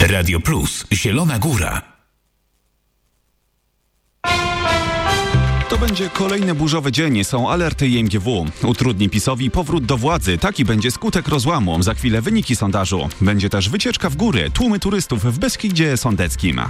Radio Plus, Zielona Góra. To będzie kolejny burzowy dzień, są alerty IMGW. Utrudni PiS-owi powrót do władzy, taki będzie skutek rozłamu. Za chwilę wyniki sondażu. Będzie też wycieczka w góry, tłumy turystów w Beskidzie Sądeckim.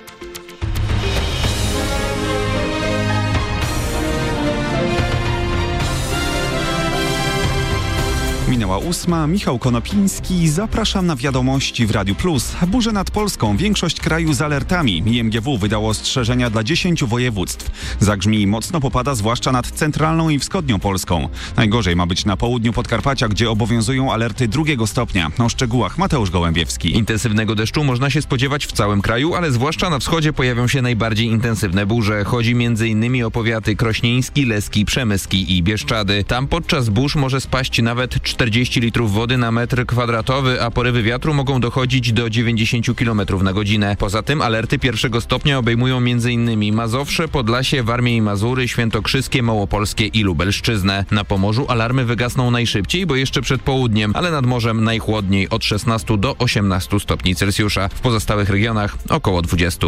Minęła 8, Michał Konopiński, zapraszam na wiadomości w Radiu Plus. Burze nad Polską, większość kraju z alertami. IMGW wydało ostrzeżenia dla 10 województw. Zagrzmi i mocno popada zwłaszcza nad centralną i wschodnią Polską. Najgorzej ma być na południu Podkarpacia, gdzie obowiązują alerty 2 stopnia. O szczegółach Mateusz Gołębiewski. Intensywnego deszczu można się spodziewać w całym kraju, ale zwłaszcza na wschodzie pojawią się najbardziej intensywne burze. Chodzi m.in. o powiaty krośnieński, leski, przemyski i Bieszczady. Tam podczas burz może spaść nawet 40 litrów wody na metr kwadratowy, a porywy wiatru mogą dochodzić do 90 km na godzinę. Poza tym alerty 1 stopnia obejmują m.in. Mazowsze, Podlasie, Warmię i Mazury, Świętokrzyskie, Małopolskie i Lubelszczyznę. Na Pomorzu alarmy wygasną najszybciej, bo jeszcze przed południem, ale nad morzem najchłodniej od 16 do 18 stopni Celsjusza. W pozostałych regionach około 20.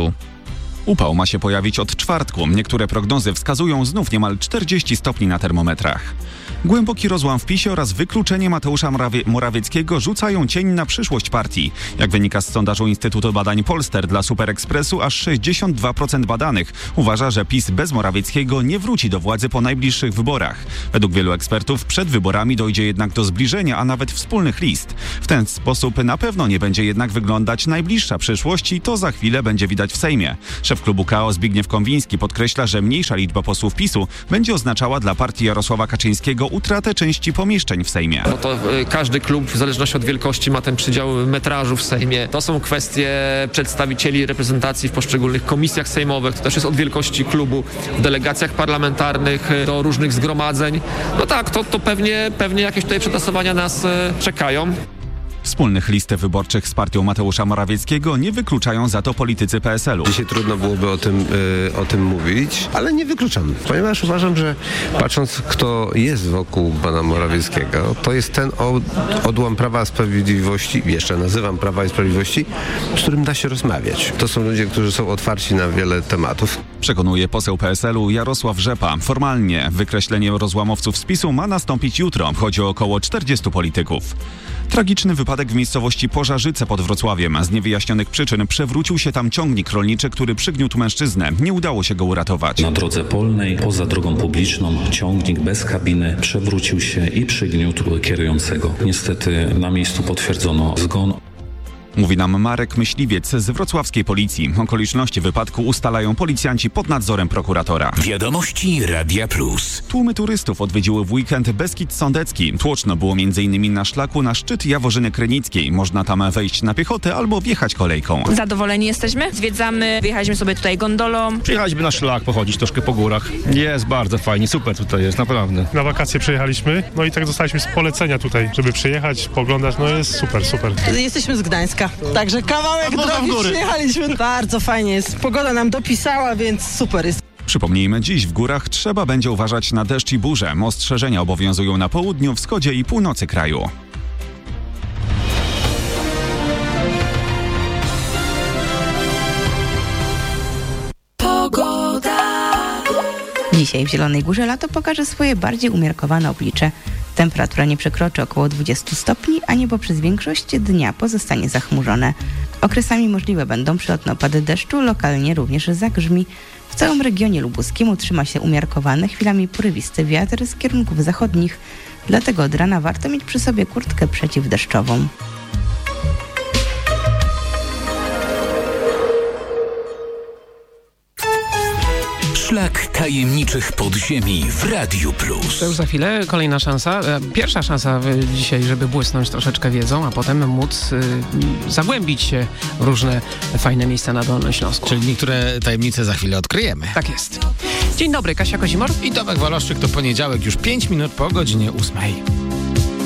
Upał ma się pojawić od czwartku. Niektóre prognozy wskazują znów niemal 40 stopni na termometrach. Głęboki rozłam w PiS-ie oraz wykluczenie Mateusza Morawieckiego rzucają cień na przyszłość partii. Jak wynika z sondażu Instytutu Badań Polster dla Superekspresu, aż 62% badanych uważa, że PiS bez Morawieckiego nie wróci do władzy po najbliższych wyborach. Według wielu ekspertów przed wyborami dojdzie jednak do zbliżenia, a nawet wspólnych list. W ten sposób na pewno nie będzie jednak wyglądać najbliższa przyszłość i to za chwilę będzie widać w Sejmie. Szef klubu KO Zbigniew Konwiński podkreśla, że mniejsza liczba posłów PiS-u będzie oznaczała dla partii Jarosława Kaczyńskiego utratę części pomieszczeń w Sejmie. Bo to każdy klub w zależności od wielkości ma ten przydział metrażu w Sejmie. To są kwestie przedstawicieli reprezentacji w poszczególnych komisjach sejmowych. To też jest od wielkości klubu w delegacjach parlamentarnych do różnych zgromadzeń. No tak, to pewnie jakieś tutaj przetasowania nas czekają. Wspólnych list wyborczych z partią Mateusza Morawieckiego nie wykluczają za to politycy PSL-u. Dzisiaj trudno byłoby o tym mówić, ale nie wykluczam, ponieważ uważam, że patrząc, kto jest wokół pana Morawieckiego, to jest ten odłam Prawa i Sprawiedliwości, jeszcze nazywam Prawa i Sprawiedliwości, z którym da się rozmawiać. To są ludzie, którzy są otwarci na wiele tematów. Przekonuje poseł PSL-u Jarosław Rzepa. Formalnie wykreślenie rozłamowców z PiS-u ma nastąpić jutro. Chodzi o około 40 polityków. Tragiczny wypadek w miejscowości Pożarzyce pod Wrocławiem. Z niewyjaśnionych przyczyn przewrócił się tam ciągnik rolniczy, który przygniótł mężczyznę. Nie udało się go uratować. Na drodze polnej, poza drogą publiczną, ciągnik bez kabiny przewrócił się i przygniótł kierującego. Niestety na miejscu potwierdzono zgon. Mówi nam Marek Myśliwiec z wrocławskiej policji. Okoliczności wypadku ustalają policjanci pod nadzorem prokuratora. Wiadomości Radia Plus. Tłumy turystów odwiedziły w weekend Beskid Sądecki. Tłoczno było m.in. na szlaku na szczyt Jaworzyny Krynickiej. Można tam wejść na piechotę albo wjechać kolejką. Zadowoleni jesteśmy. Zwiedzamy, wyjechaliśmy sobie tutaj gondolą. Przyjechaliśmy na szlak, pochodzić troszkę po górach. Jest bardzo fajnie, super tutaj jest, naprawdę. Na wakacje przyjechaliśmy, no i tak dostaliśmy z polecenia tutaj, żeby przyjechać, poglądać, no jest super. Jesteśmy z Gdańska. Także kawałek drogi przyjechaliśmy. Bardzo fajnie jest. Pogoda nam dopisała, więc super jest. Przypomnijmy, dziś w górach trzeba będzie uważać na deszcz i burze. Ostrzeżenia obowiązują na południu, wschodzie i północy kraju. Dzisiaj w Zielonej Górze lato pokaże swoje bardziej umiarkowane oblicze. Temperatura nie przekroczy około 20 stopni, a niebo przez większość dnia pozostanie zachmurzone. Okresami możliwe będą przelotne opady deszczu, lokalnie również zagrzmi. W całym regionie lubuskim utrzyma się umiarkowany, chwilami porywisty wiatr z kierunków zachodnich, dlatego od rana warto mieć przy sobie kurtkę przeciwdeszczową. Szlak tajemniczych podziemi w Radiu Plus. To już za chwilę kolejna szansa. Pierwsza szansa dzisiaj, żeby błysnąć troszeczkę wiedzą, a potem móc zagłębić się w różne fajne miejsca na Dolnym Śląsku. Czyli niektóre tajemnice za chwilę odkryjemy. Tak jest. Dzień dobry, Kasia Kozimor i Tomek Waloszczyk. To poniedziałek, już 5 minut po godzinie 8.